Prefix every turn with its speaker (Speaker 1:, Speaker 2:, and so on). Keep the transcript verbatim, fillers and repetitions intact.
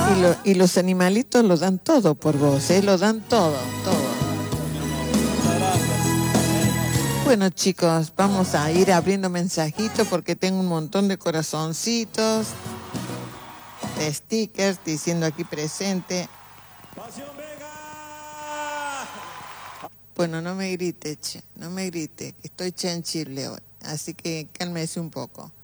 Speaker 1: Y, lo, y los animalitos lo dan todo por vos, ¿eh? Lo dan todo, todo. Bueno, chicos, vamos a ir abriendo mensajitos porque tengo un montón de corazoncitos, de stickers diciendo aquí presente. Bueno, no me grite, che, no me grite, que estoy chanchirle hoy, así que cálmese un poco.